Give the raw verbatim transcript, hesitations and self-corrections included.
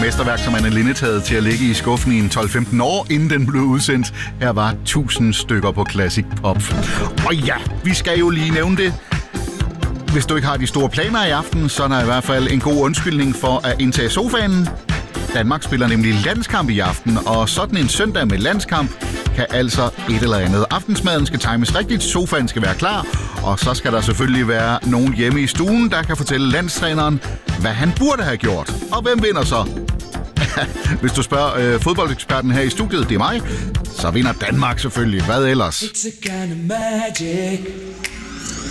mesterværk, som Anne Linnet havde til at ligge i skuffen i en tolv femten år, inden den blev udsendt. Her var tusind stykker på Classic Pop. Og ja, vi skal jo lige nævne det. Hvis du ikke har de store planer i aften, så er der i hvert fald en god undskyldning for at indtage sofaen. Danmark spiller nemlig landskamp i aften, og sådan en søndag med landskamp kan altså et eller andet. Aftensmaden skal times rigtigt, sofaen skal være klar, og så skal der selvfølgelig være nogen hjemme i stuen, der kan fortælle landstræneren, hvad han burde have gjort. Og hvem vinder så? Hvis du spørger øh, fodboldeksperten her i studiet, det er mig, så vinder Danmark selvfølgelig. Hvad ellers? It's a kind of magic.